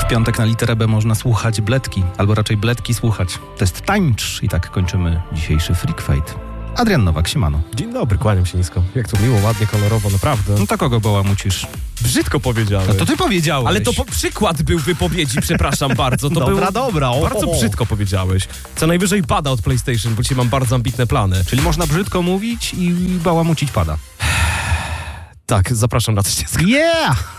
piątek na literę B można słuchać bledki, albo raczej bledki słuchać. To jest tańcz i tak kończymy dzisiejszy Freak Fight. Adrian Nowak, siemano. Dzień dobry, kłaniam się nisko. Jak to miło, ładnie, kolorowo, naprawdę. No to kogo bałamucisz? Brzydko powiedziałeś. No to ty powiedziałeś. Ale to przykład był wypowiedzi, przepraszam bardzo. To Dobra. Bardzo brzydko powiedziałeś. Co najwyżej pada od PlayStation, bo dzisiaj mam bardzo ambitne plany. Czyli można brzydko mówić i bałamucić pada. Tak, zapraszam na coś. Yeah!